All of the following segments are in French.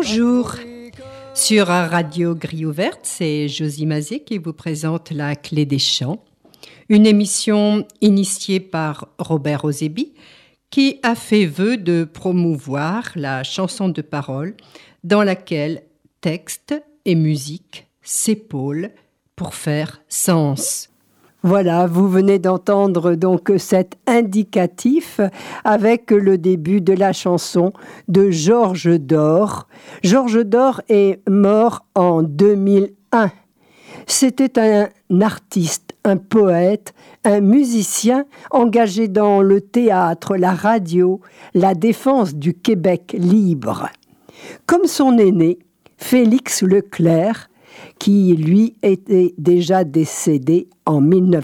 Bonjour, sur Radio Grille Ouverte, c'est Josie Mazet qui vous présente La Clé des Chants, une émission initiée par Robert Ozebi qui a fait vœu de promouvoir la chanson de parole dans laquelle texte et musique s'épaulent pour faire sens. Voilà, vous venez d'entendre donc cet indicatif avec le début de la chanson de Georges Dore. Georges Dore est mort en 2001. C'était un artiste, un poète, un musicien engagé dans le théâtre, la radio, la défense du Québec libre. Comme son aîné, Félix Leclerc, qui, lui, était déjà décédé en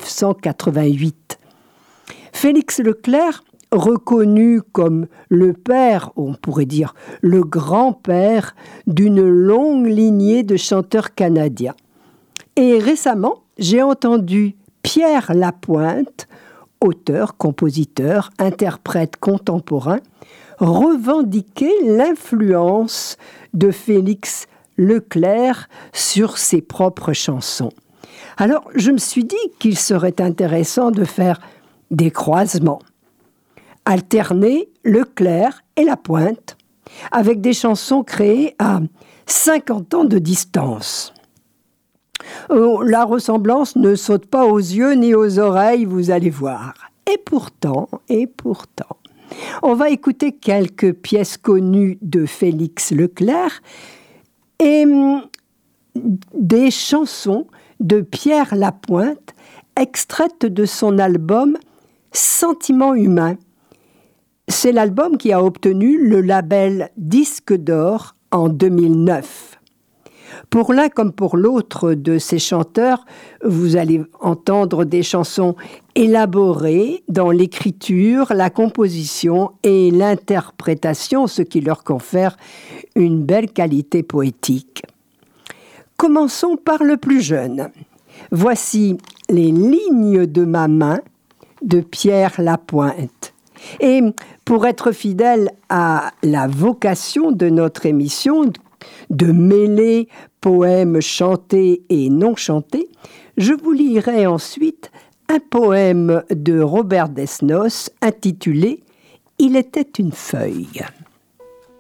1988. Félix Leclerc, reconnu comme le père, on pourrait dire le grand-père, d'une longue lignée de chanteurs canadiens. Et récemment, j'ai entendu Pierre Lapointe, auteur, compositeur, interprète contemporain, revendiquer l'influence de Félix Leclerc sur ses propres chansons. Alors, je me suis dit qu'il serait intéressant de faire des croisements, alterner Leclerc et Lapointe, avec des chansons créées à 50 ans de distance. La ressemblance ne saute pas aux yeux ni aux oreilles, vous allez voir. Et pourtant, on va écouter quelques pièces connues de Félix Leclerc et des chansons de Pierre Lapointe extraites de son album Sentiments humains. C'est l'album qui a obtenu le label Disque d'or en 2009. Pour l'un comme pour l'autre de ces chanteurs, vous allez entendre des chansons élaborées dans l'écriture, la composition et l'interprétation, ce qui leur confère une belle qualité poétique. Commençons par le plus jeune. Voici Les lignes de ma main de Pierre Lapointe. Et pour être fidèle à la vocation de notre émission, de mêler poèmes chantés et non chantés, je vous lirai ensuite un poème de Robert Desnos intitulé « Il était une feuille ».